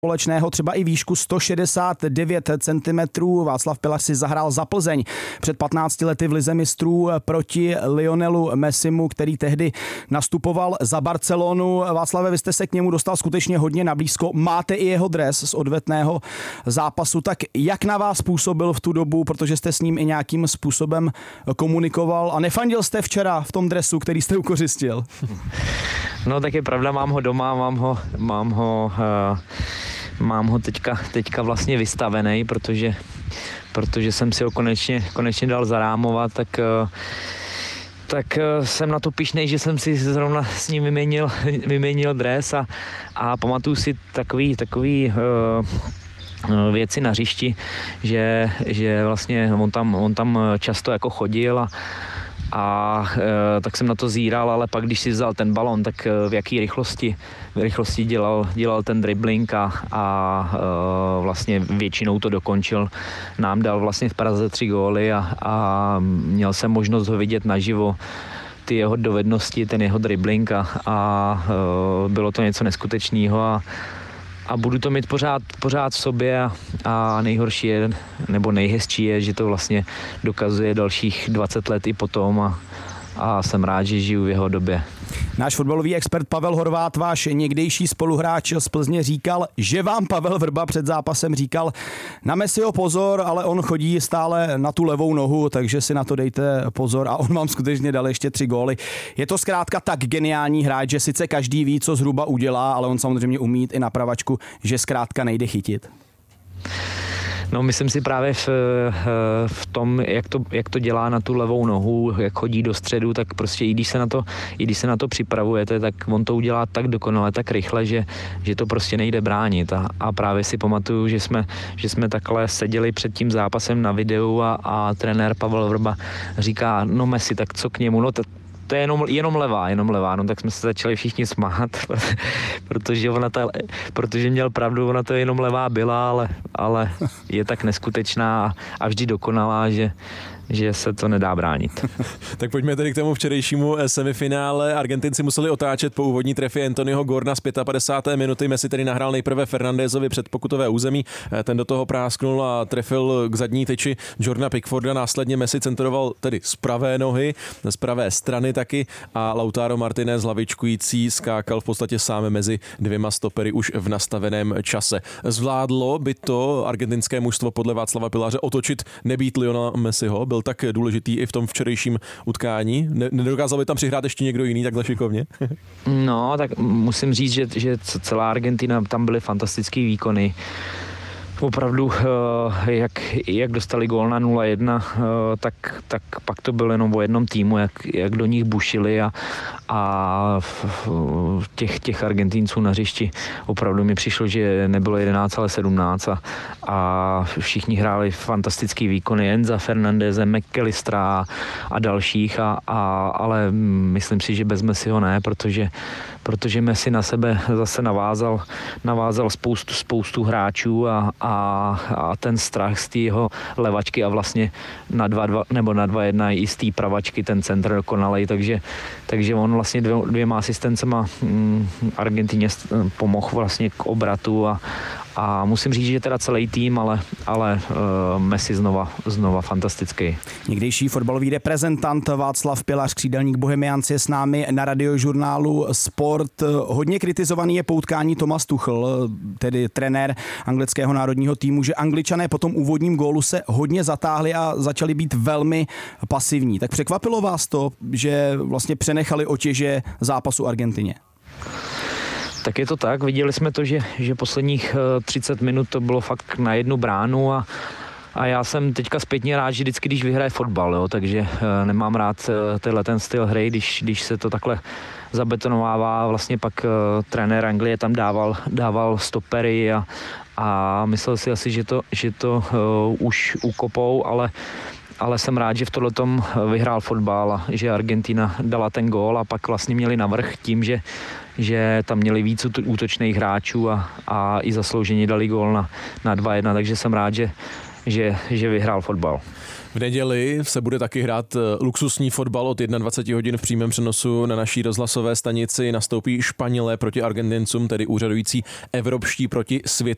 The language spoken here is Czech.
společného, třeba i výšku 169 cm. Václav Pilař si zahrál za Plzeň před 15 lety v lize mistrů proti Lionelu Messimu, který tehdy nastupoval za Barcelonu. Václave, vy jste se k němu dostal skutečně hodně nablízko. Máte i jeho dres z odvetného zápasu. Tak jak na vás působil v tu dobu, protože jste s ním i nějakým způsobem komunikoval a nefandil jste včera v tom dresu, který jste ukořistil? No tak je pravda, mám ho doma, mám ho teďka vlastně vystavený, protože jsem si ho konečně dal zarámovat, tak jsem na to pyšnej, že jsem si zrovna s ním vyměnil dres a pamatuju si takový věci na hřišti, že vlastně on tam často jako chodil a tak jsem na to zíral, ale pak když si vzal ten balon, tak v jaký rychlosti dělal ten dribbling a vlastně většinou to dokončil. Nám dal vlastně v Praze 3 góly a měl jsem možnost ho vidět naživo, ty jeho dovednosti, ten jeho dribbling a bylo to něco neskutečného a budu to mít pořád v sobě a nejhorší je, nebo nejhezčí je, že to vlastně dokazuje dalších 20 let i potom a jsem rád, že žiju v jeho době. Náš fotbalový expert Pavel Horváth, váš někdejší spoluhráč z Plzně, říkal, že vám Pavel Vrba před zápasem říkal: na Messiho pozor, ale on chodí stále na tu levou nohu, takže si na to dejte pozor, a on vám skutečně dal ještě 3 góly. Je to zkrátka tak geniální hráč, že sice každý ví, co zhruba udělá, ale on samozřejmě umí i na pravačku, že zkrátka nejde chytit. No, myslím si právě v tom, jak to dělá na tu levou nohu, jak chodí do středu, tak prostě i když se na to připravujete, tak on to udělá tak dokonale, tak rychle, že to prostě nejde bránit. A právě si pamatuju, že jsme takhle seděli před tím zápasem na videu a trenér Pavel Vrba říká: no Messi, tak co k němu? No to je jenom levá, no tak jsme se začali všichni smát, protože měl pravdu, ona to jenom levá byla, ale je tak neskutečná a vždy dokonalá, že se to nedá bránit. Tak pojďme tedy k tomu včerejšímu semifinále. Argentinci museli otáčet po úvodní trefě Anthonyho Gordona z 55. minuty. Messi tedy nahrál nejprve Fernandezovi před pokutové území. Ten do toho prásknul a trefil k zadní tyči Jordana Pickforda. Následně Messi centroval tedy z pravé nohy, z pravé strany taky, a Lautaro Martinez hlavičkující skákal v podstatě sám mezi dvěma stopery už v nastaveném čase. Zvládlo by to argentinské mužstvo podle Václava Pilaře otočit, nebýt Lionela Messiho? Byl tak důležitý i v tom včerejším utkání? Nedokázal by tam přihrát ještě někdo jiný takhle šikovně? No, tak musím říct, že celá Argentina, tam byly fantastický výkony. Opravdu, jak dostali gól na 0-1, tak pak to bylo jenom o jednom týmu, jak do nich bušili a těch Argentinců na hřišti opravdu mi přišlo, že nebylo 11, ale 17 a všichni hráli fantastický výkony, Enza Fernandeze, McAllistera a dalších, ale myslím si, že bez Messiho ne, protože Messi na sebe zase navázal spoustu hráčů a ten strach z té jeho levačky a vlastně na 2-2 nebo na 2-1 i z té pravačky ten centr dokonalej, takže on vlastně dvěma asistencema Argentině pomohl vlastně k obratu a musím říct, že teda celý tým, ale Messi znova fantastický. Někdejší fotbalový reprezentant Václav Pilař, křídelník Bohemians, je s námi na radiožurnálu Sport. Hodně kritizovaný je poutkání Thomas Tuchel, tedy trenér anglického národního týmu, že Angličané po tom úvodním gólu se hodně zatáhli a začali být velmi pasivní. Tak překvapilo vás to, že vlastně přenechali otěže zápasu Argentině? Tak je to tak, viděli jsme to, že posledních 30 minut to bylo fakt na jednu bránu a já jsem teďka zpětně rád, že vždycky, když vyhraje fotbal, jo, takže nemám rád ten styl hry, když se to takhle zabetonovává. Vlastně pak trenér Anglie tam dával stopery a myslel si asi, že to už ukopou, ale jsem rád, že v tohletom vyhrál fotbal a že Argentina dala ten gól a pak vlastně měli navrch tím, že tam měli víc útočných hráčů a i zaslouženě dali gól na 2-1, takže jsem rád, že vyhrál fotbal. V neděli se bude taky hrát luxusní fotbal od 21 hodin v přímém přenosu na naší rozhlasové stanici. Nastoupí Španělé proti Argentincům, tedy úřadující evropští proti světovým